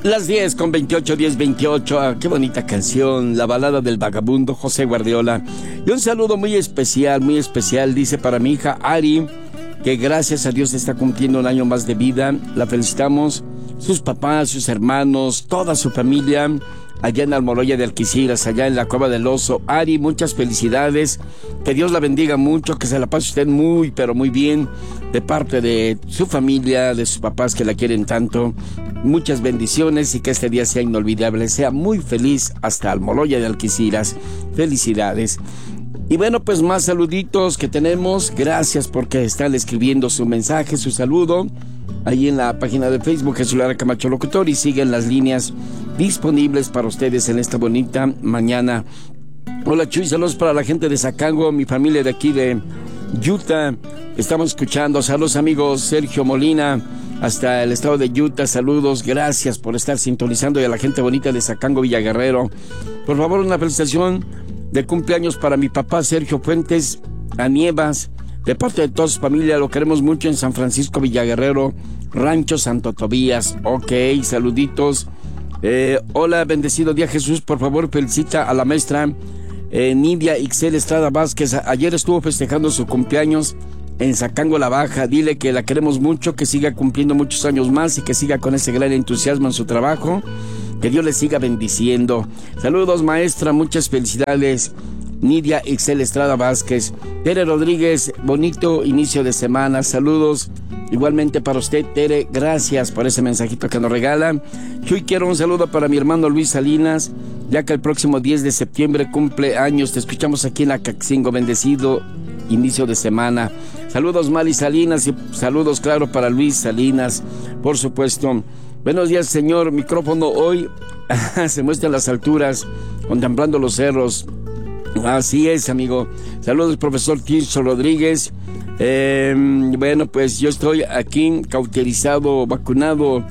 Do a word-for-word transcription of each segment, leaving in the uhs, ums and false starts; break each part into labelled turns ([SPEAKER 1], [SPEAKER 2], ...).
[SPEAKER 1] Las diez con veintiocho, diez veintiocho. Ah, qué bonita canción, La balada del vagabundo, José Guardiola. Y un saludo muy especial, muy especial, dice para mi hija Ari, que gracias a Dios está cumpliendo un año más de vida. La felicitamos, sus papás, sus hermanos, toda su familia, allá en Almoloya de Alquiciras, allá en la Cueva del Oso. Ari, muchas felicidades, que Dios la bendiga mucho, que se la pase usted muy, pero muy bien, de parte de su familia, de sus papás que la quieren tanto. Muchas bendiciones y que este día sea inolvidable, sea muy feliz hasta Almoloya de Alquiciras. Felicidades. Y bueno, pues más saluditos que tenemos. Gracias porque están escribiendo su mensaje, su saludo, ahí en la página de Facebook, Jesús Lara Camacho Locutor, y siguen las líneas disponibles para ustedes en esta bonita mañana. Hola Chuy, saludos para la gente de Zacango, mi familia de aquí de Utah. Estamos escuchando, saludos amigos Sergio Molina, hasta el estado de Utah, saludos, gracias por estar sintonizando, y a la gente bonita de Zacango, Villaguerrero. Por favor, una felicitación de cumpleaños para mi papá Sergio Fuentes Anievas, de parte de toda su familia, lo queremos mucho en San Francisco, Villaguerrero, Rancho Santo Tobías. Ok, saluditos. Eh, hola, bendecido día Jesús, por favor felicita a la maestra eh, Nidia Ixel Estrada Vázquez, ayer estuvo festejando su cumpleaños en Zacango la Baja. Dile que la queremos mucho, que siga cumpliendo muchos años más y que siga con ese gran entusiasmo en su trabajo, que Dios le siga bendiciendo. Saludos maestra, muchas felicidades Nidia Ixel Estrada Vázquez. Tere Rodríguez, bonito inicio de semana, saludos igualmente para usted Tere, gracias por ese mensajito que nos regala. Yo quiero un saludo para mi hermano Luis Salinas, ya que el próximo diez de septiembre cumple años. Te escuchamos aquí en Acaxingo, bendecido inicio de semana. Saludos Mali Salinas y saludos claro para Luis Salinas, por supuesto. Buenos días señor, micrófono hoy se muestra en las alturas, contemplando los cerros. Así es amigo. Saludos profesor Tirso Rodríguez. Eh, bueno, pues yo estoy aquí cauterizado, vacunado.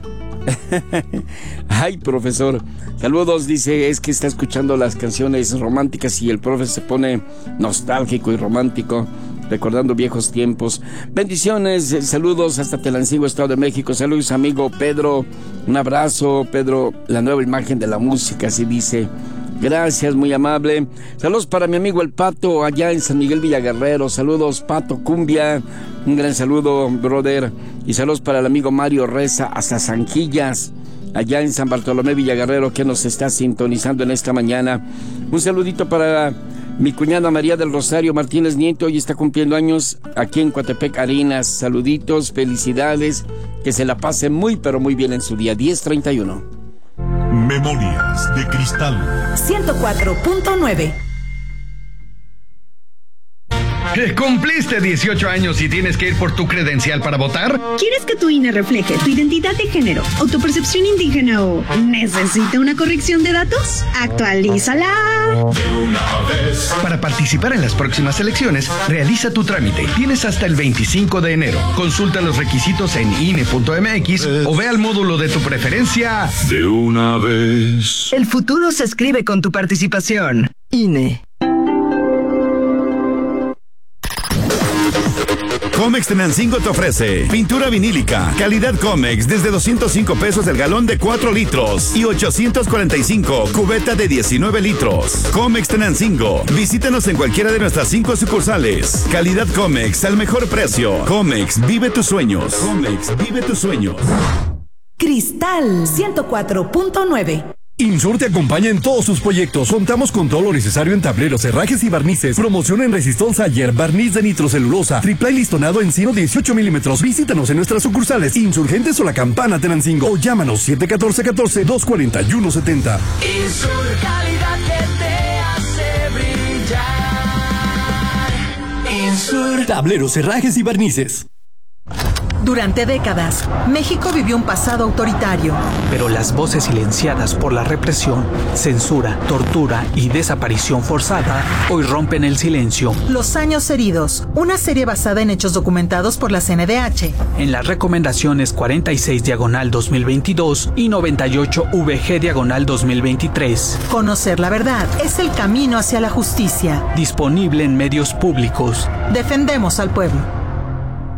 [SPEAKER 1] Ay, profesor. Saludos, dice, es que está escuchando las canciones románticas y el profe se pone nostálgico y romántico, recordando viejos tiempos. Bendiciones, saludos hasta Telancingo, Estado de México. Saludos, amigo Pedro. Un abrazo, Pedro, la nueva imagen de la música, así dice. Gracias, muy amable. Saludos para mi amigo el Pato, allá en San Miguel Villaguerrero. Saludos, Pato Cumbia. Un gran saludo, brother. Y saludos para el amigo Mario Reza, hasta Zanquillas, allá en San Bartolomé Villaguerrero, que nos está sintonizando en esta mañana. Un saludito para mi cuñada María del Rosario Martínez Nieto, hoy está cumpliendo años aquí en Coatepec Arenas. Saluditos, felicidades, que se la pase muy pero muy bien en su día. Diez treinta y uno.
[SPEAKER 2] Memorias de Cristal
[SPEAKER 3] ciento cuatro punto nueve.
[SPEAKER 4] ¿Cumpliste dieciocho años y tienes que ir por tu credencial para votar?
[SPEAKER 5] ¿Quieres que tu I N E refleje tu identidad de género, autopercepción indígena o necesita una corrección de datos? ¡Actualízala!
[SPEAKER 4] Para participar en las próximas elecciones, realiza tu trámite. Tienes hasta el veinticinco de enero. Consulta los requisitos en I N E punto M X o ve al módulo de tu preferencia.
[SPEAKER 2] De una vez.
[SPEAKER 6] El futuro se escribe con tu participación. I N E.
[SPEAKER 7] Comex Tenancingo te ofrece pintura vinílica, calidad Comex desde doscientos cinco pesos el galón de cuatro litros y ochocientos cuarenta y cinco cubeta de diecinueve litros. Comex Tenancingo, visítanos en cualquiera de nuestras cinco sucursales. Calidad Comex al mejor precio. Comex, vive tus sueños. Comex, vive tus sueños.
[SPEAKER 3] Cristal ciento cuatro punto nueve.
[SPEAKER 8] Insur te acompaña en todos sus proyectos. Contamos con todo lo necesario en tableros, herrajes y barnices. Promoción en Resistol Sayer, barniz de nitrocelulosa, triple listonado encino dieciocho milímetros. Visítanos en nuestras sucursales Insurgentes o La Campana Tenancingo o llámanos siete uno cuatro, uno cuatro, dos cuatro uno siete cero.
[SPEAKER 9] Insur, calidad que te hace brillar. Insur.
[SPEAKER 8] Tableros, herrajes y barnices.
[SPEAKER 3] Durante décadas, México vivió un pasado autoritario.
[SPEAKER 10] Pero las voces silenciadas por la represión, censura, tortura y desaparición forzada hoy rompen el silencio.
[SPEAKER 3] Los años heridos, una serie basada en hechos documentados por la C N D H.
[SPEAKER 10] En las recomendaciones cuarenta y seis diagonal dos mil veintidós y noventa y ocho V G diagonal dos mil veintitrés.
[SPEAKER 3] Conocer la verdad es el camino hacia la justicia.
[SPEAKER 10] Disponible en medios públicos.
[SPEAKER 3] Defendemos al pueblo.